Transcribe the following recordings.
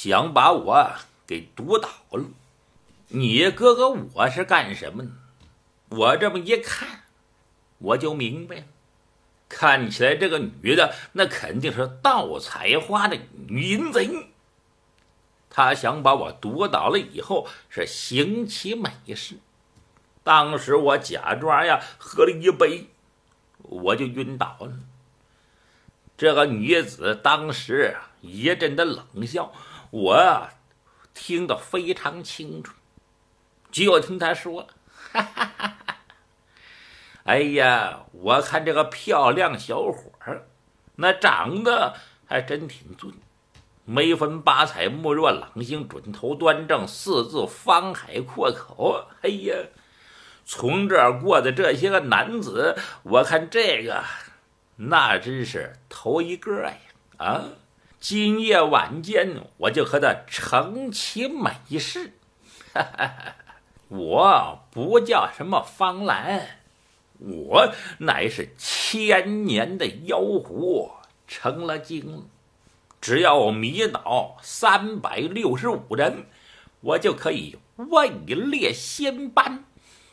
想把我给毒倒了。你哥哥我是干什么呢？我这么一看，我就明白了，看起来这个女的那肯定是盗采花的女淫贼。她想把我毒倒了以后是行其美事。当时我假装喝了一杯，我就晕倒了。这个女子当时一阵的冷笑，我听得非常清楚，就听她说：“哈哈哈哈，哎呀，我看这个漂亮小伙儿，那长得还真挺俊，眉分八彩，目若朗星，准头端正，四字方海阔口。哎呀，从这儿过的这些个男子，我看这个那真是头一个呀！啊，今夜晚间我就和他成其美事。哈哈哈，我不叫什么方兰，我乃是千年的妖狐，成了精了。只要我迷倒365人，我就可以位列仙班。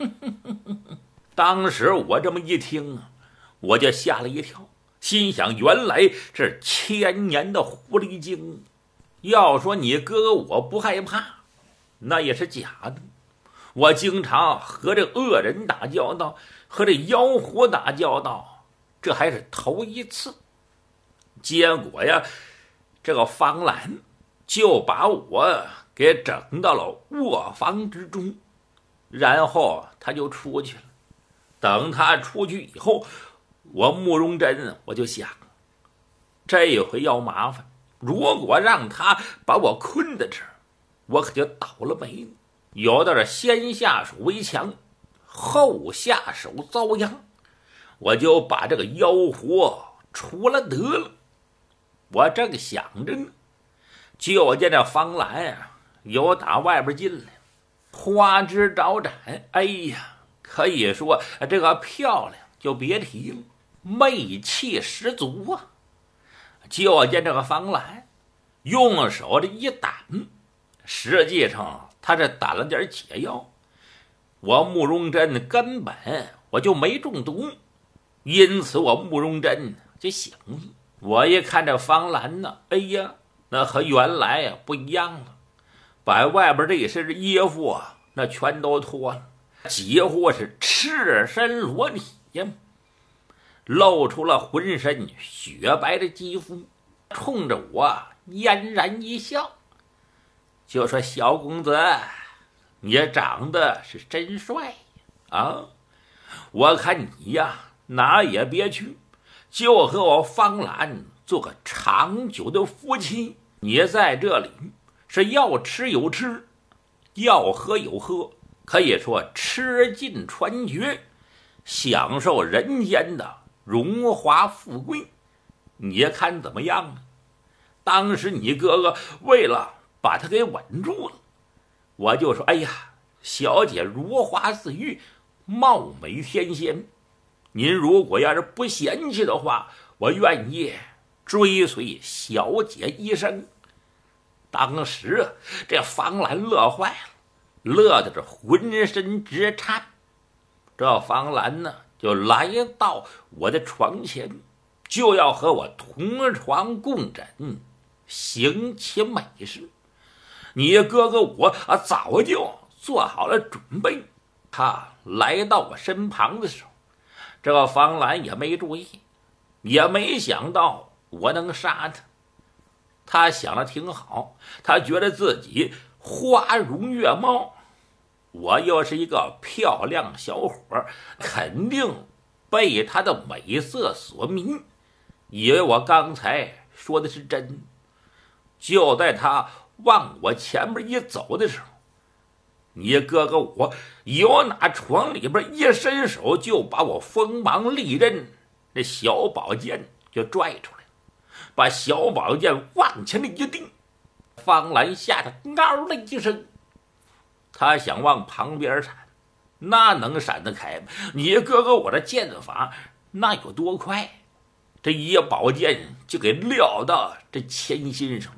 当时我这么一听啊，我就吓了一跳，心想原来是千年的狐狸精。要说你哥哥我不害怕，那也是假的。我经常和这恶人打交道，和这妖狐打交道，这还是头一次。结果呀，这个方兰就把我给整到了卧房之中，然后他就出去了。等他出去以后，我慕容真我就想，这回要麻烦，如果让他把我困在这儿，我可就倒了霉了。有的是先下手为强，后下手遭殃，我就把这个妖狐除了得了。我正想着呢，就见这方兰由打外边进来，花枝招展，哎呀，可以说这个漂亮就别提了，媚气十足啊！就见这个方兰用手这一掸，实际上他这掸了点解药。我慕容真根本我就没中毒，因此我慕容真就醒了。我一看这方兰呢，哎呀，那和原来不一样了，把外边这一身衣服那全都脱了，几乎是赤身裸体呀，露出了浑身雪白的肌肤，冲着我嫣然一笑，就说：“小公子，你长得是真帅啊！我看你呀，哪也别去，就和我方兰做个长久的夫妻。你在这里是要吃有吃，要喝有喝，可以说吃尽穿绝，享受人间的荣华富贵。你看怎么样呢？”当时你哥哥为了把他给稳住了，我就说：“哎呀，小姐如花似玉，貌美天仙，您如果要是不嫌弃的话，我愿意追随小姐一生。”当时这方兰乐坏了，乐得是浑身直颤。这方兰呢，就来到我的床前，就要和我同床共枕，行其美事。你哥哥我早就做好了准备。他来到我身旁的时候，这个方兰也没注意，也没想到我能杀他。他想的挺好，他觉得自己花容月貌，我又是一个漂亮小伙，肯定被他的美色所迷，以为我刚才说的是真。就在他往我前面一走的时候，你哥哥我由那床里边一伸手，就把我锋芒利刃这小宝剑就拽出来，把小宝剑往前的一钉。方兰吓得嗷的一声，他想往旁边闪，那能闪得开吗？你哥哥我的剑法那有多快？这一宝剑就给撂到这铅心上了。